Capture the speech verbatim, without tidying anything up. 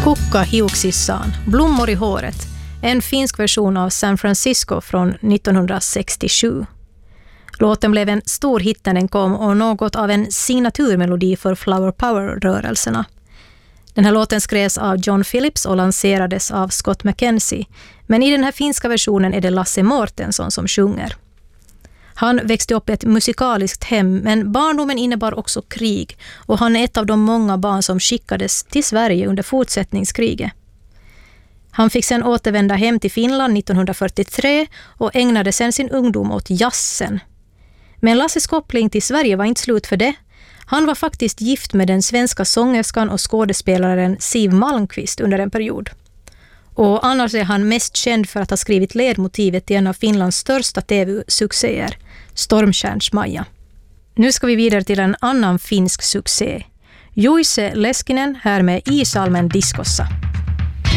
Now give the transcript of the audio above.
Kukka hiuksissaan, blommor i håret, en finsk version av San Francisco från nittonhundrasextiosju. Låten blev en stor hit när den kom och något av en signaturmelodi för Flower Power-rörelserna. Den här låten skrevs av John Phillips och lanserades av Scott McKenzie, men i den här finska versionen är det Lasse Mårtensson som sjunger. Han växte upp i ett musikaliskt hem, men barndomen innebar också krig och han är ett av de många barn som skickades till Sverige under fortsättningskriget. Han fick sedan återvända hem till Finland nittonhundrafyrtiotre och ägnade sedan sin ungdom åt jazzen. Men Lasses koppling till Sverige var inte slut för det. Han var faktiskt gift med den svenska sångerskan och skådespelaren Siv Malmqvist under en period. Och annars är han mest känd för att ha skrivit ledmotivet till en av Finlands största tv-succéer, Stormstjärns-Maja. Nu ska vi vidare till en annan finsk succé. Juise Leskinen här med Isalmen Diskossa.